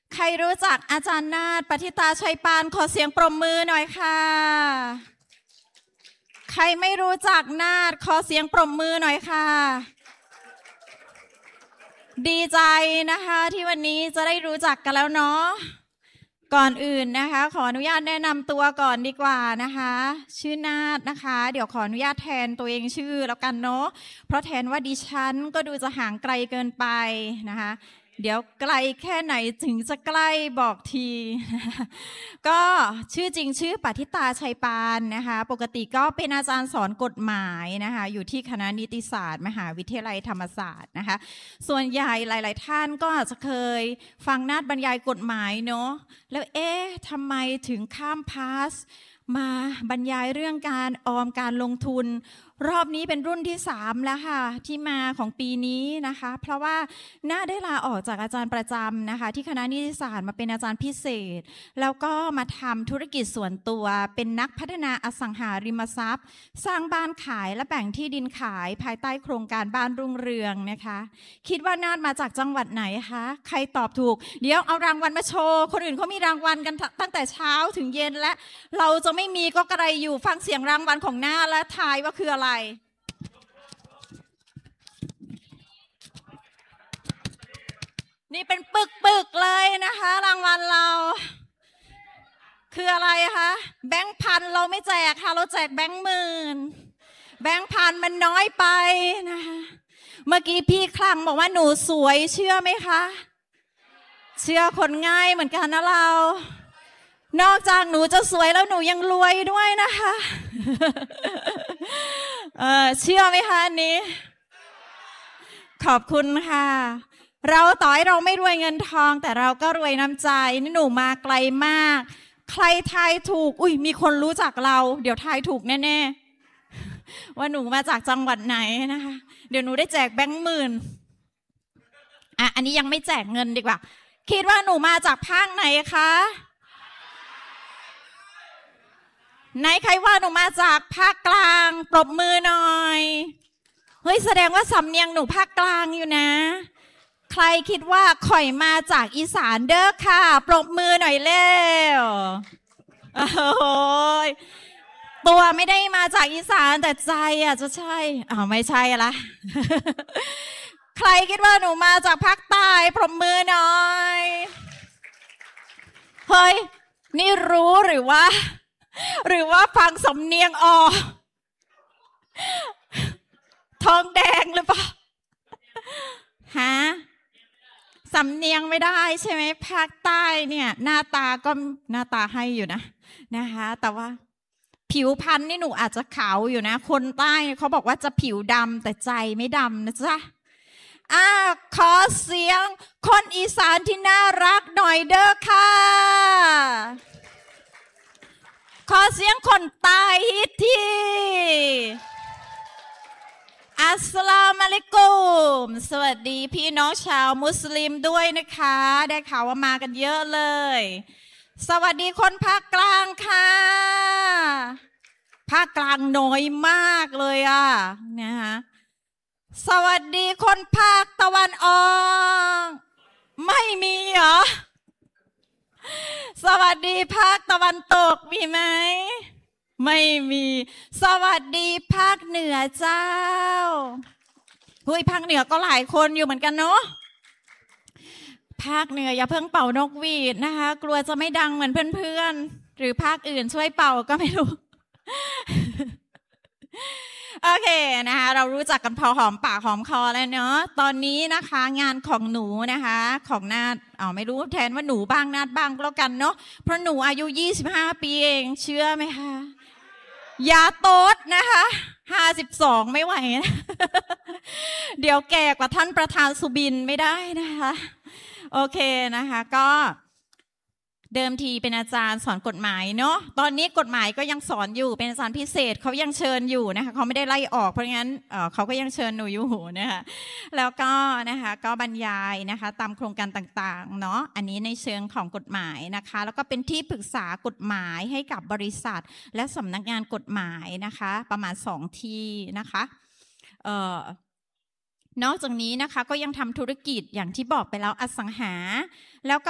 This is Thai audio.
ใครรู้จักอาจารย์นาฏ ปฏิตา ชัยปานขอเสียงปรบมือหน่อยค่ะใครไม่รู้จักนาฏขอเสียงปรบมือหน่อยค่ะดีใจนะคะที่วันนี้จะได้รู้จักกันแล้วเนาะก่อนอื่นนะคะขออนุญาตแนะนำตัวก่อนดีกว่านะคะชื่อนาฏนะคะเดี๋ยวขออนุญาตแทนตัวเองชื่อแล้วกันเนาะเพราะแทนว่าดิฉันก็ดูจะห่างไกลเกินไปนะคะเดี๋ยวไกลแค่ไหนถึงจะใกล้บอกทีก็ชื่อจริงชื่อปฏิตา ชัยปานนะคะปกติก็เป็นอาจารย์สอนกฎหมายนะคะอยู่ที่คณะนิติศาสตร์มหาวิทยาลัยธรรมศาสตร์นะคะส่วนใหญ่หลายๆท่านก็อาจจะเคยฟังนาฏบรรยายกฎหมายเนาะแล้วทำไมถึงข้ามพาสมาบรรยายเรื่องการออมการลงทุนรอบนี้เป็นรุ่นที่3แล้วค่ะที่มาของปีนี้นะคะเพราะว่าน่าได้ลาออกจากอาจารย์ประจำนะคะที่คณะนิติศาสตร์มาเป็นอาจารย์พิเศษแล้วก็มาทำธุรกิจส่วนตัวเป็นนักพัฒนาอสังหาริมทรัพย์สร้างบ้านขายและแบ่งที่ดินขายภายใต้โครงการบ้านรุ่งเรืองนะคะคิดว่านาฏมาจากจังหวัดไหนคะใครตอบถูกเดี๋ยวเอารางวัลมาโชว์คนอื่นเขามีรางวัลกันตั้งแต่เช้าถึงเย็นและเราจะไม่มีก็กระไรอยู่ฟังเสียงรางวัลของนาฏและทายว่าคืออะไรนี่เป็นปึกเลยนะคะรางวัลเราคืออะไรคะแบงค์พันเราไม่แจกค่ะเราแจกแบงค์หมื่นแบงค์พันมันน้อยไปนะคะเมื่อกี้พี่คลังบอกว่าหนูสวยเชื่อไหมคะเชื่อคนง่ายเหมือนกันนะเรานอกจากหนูจะสวยแล้วหนูยังรวยด้วยนะคะเชื่อไหมคะอันนี้ขอบคุณค่ะเราต่อให้เราไม่รวยเงินทองแต่เราก็รวยน้ำใจนี่หนูมาไกลมากใครทายถูกมีคนรู้จักเราเดี๋ยวทายถูกแน่ๆว่าหนูมาจากจังหวัดไหนนะคะเดี๋ยวหนูได้แจกแบงค์หมื่นอันนี้ยังไม่แจกเงินดีกว่าคิดว่าหนูมาจากภาคไหนคะไหนใครว่าหนูมาจากภาคกลางปรบมือหน่อยเฮ้ยแสดงว่าสำเนียงหนูภาคกลางอยู่นะใครคิดว่าข่อยมาจากอีสานเด้อค่ะปรบมือหน่อยเร็วโอ้ยตัวไม่ได้มาจากอีสานแต่ใจจะใช่ไม่ใช่ละใครคิดว่าหนูมาจากภาคใต้ปรบมือหน่อยเฮ้ยนี่รู้หรือว่าฟังสำเนียงออกทองแดงหรือเปล่าฮะสำเนียงไม่ได้ใช่ไหมภาคใต้เนี่ยหน้าตาให้อยู่นะคะแต่ว่าผิวพรรณนี่หนูอาจจะขาวอยู่นะคนใต้เขาบอกว่าจะผิวดำแต่ใจไม่ดำนะจ๊ะขอเสียงคนอีสานที่น่ารักหน่อยเด้อค่ะขอเสียงคนใต้ฮิตที่อัสสลามุอะลัยกุมสวัสดีพี่น้องชาวมุสลิมด้วยนะคะได้ข่าวว่ามากันเยอะเลยสวัสดีคนภาคกลางค่ะภาคกลางน้อยมากเลยนะคะสวัสดีคนภาคตะวันออกไม่มีเหรอสวัสดีภาคตะวันตกมีไหมไม่มีสวัสดีภาคเหนือเจ้าภาคเหนือก็หลายคนอยู่เหมือนกันเนาะภาคเหนืออย่าเพิ่งเป่านกหวีดนะคะกลัวจะไม่ดังเหมือนเพื่อนๆหรือภาคอื่นช่วยเป่าก็ไม่รู้โอเคนะคะเรารู้จักกันพอหอมปากหอมคอแล้วเนาะตอนนี้นะคะงานของหนูนะคะของนาฏไม่รู้แทนว่าหนูบ้างนาฏบ้างก็แล้วกันเนาะเพราะหนูอายุ25ปีเองเชื่อไหมคะยาโต๊ดนะคะ52ไม่ไหวนะเดี๋ยวแก่กว่าท่านประธานสุบินไม่ได้นะคะโอเคนะคะก็เดิมทีเป็นอาจารย์สอนกฎหมายเนาะตอนนี้กฎหมายก็ยังสอนอยู่เป็นอาจารย์พิเศษเขายังเชิญอยู่นะคะเขาไม่ได้ไล่ออกเพราะงั้นเขาก็ยังเชิญหนูอยู่นะคะแล้วก็นะคะก็บรรยายนะคะตามโครงการต่างๆเนาะอันนี้ในเชิงของกฎหมายนะคะแล้วก็เป็นที่ปรึกษากฎหมายให้กับบริษัทและสำนักงานกฎหมายนะคะประมาณ2ที่นะคะนอกจากนี้นะคะก็ยังทำธุรกิจอย่างที่บอกไปแล้วอสังหาแล้ว